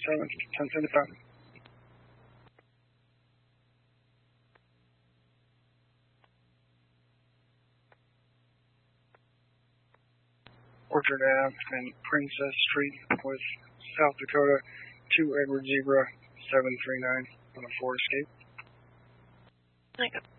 1075. Orchard Ave and Princess Street with South Dakota 2 Edward Zebra 739 on a Ford Escape. Thank you.